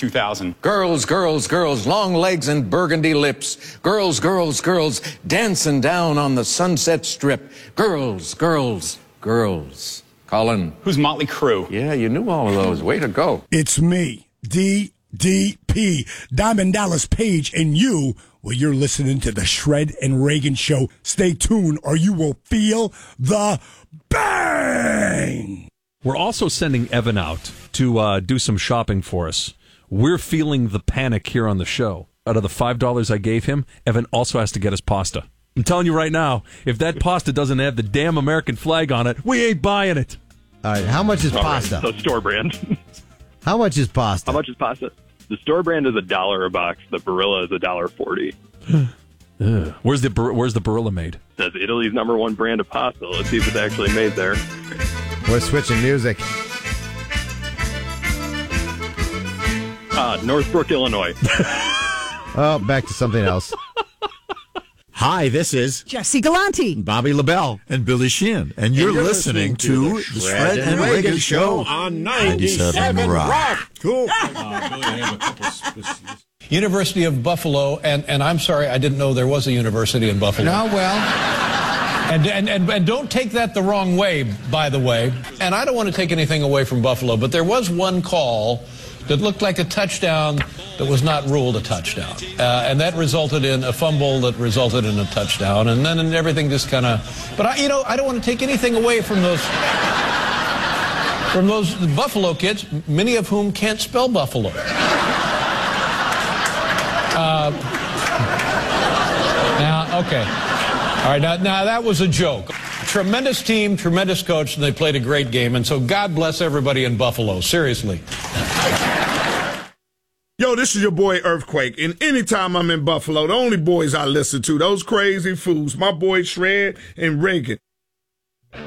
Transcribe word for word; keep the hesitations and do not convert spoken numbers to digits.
two thousand. Girls, girls, girls, long legs and burgundy lips. Girls, girls, girls, dancing down on the Sunset Strip. Girls, girls, girls. Colin. Who's Motley Crue? Yeah, you knew all of those. Way to go. It's me, D D P, Diamond Dallas Page, and you, well, you're listening to the Shred and Reagan Show. Stay tuned or you will feel the bang! We're also sending Evan out to uh, do some shopping for us. We're feeling the panic here on the show. Out of the five dollars I gave him, Evan also has to get us pasta. I'm telling you right now, if that pasta doesn't have the damn American flag on it, we ain't buying it. All right, how much is All pasta? Right, so store brand. How much is pasta? How much is pasta? The store brand is a dollar a box. The Barilla is a dollar forty. uh, where's the Where's the Barilla made? That's Italy's number one brand of pasta. Let's see if it's actually made there. We're switching music. Uh, Northbrook, Illinois. Oh, back to something else. Hi, this is Jesse Galante, Bobby LaBelle, and Billy Sheehan, and you're, and you're listening, listening to, to the Shred and Reagan, Reagan Show on ninety-seven Rock. Rock. Cool. University of Buffalo, and, and I'm sorry, I didn't know there was a university in Buffalo. No, well... And, and, and, and don't take that the wrong way, by the way. And I don't want to take anything away from Buffalo, but there was one call that looked like a touchdown that was not ruled a touchdown. Uh, and that resulted in a fumble that resulted in a touchdown. And then and everything just kind of... But, I, you know, I don't want to take anything away from those... from those Buffalo kids, many of whom can't spell Buffalo. Uh, now, okay. All right, now, now that was a joke. Tremendous team, tremendous coach, and they played a great game. And so God bless everybody in Buffalo. Seriously. Yo, this is your boy Earthquake, and anytime I'm in Buffalo, the only boys I listen to, those crazy fools, my boy Shred and Reagan.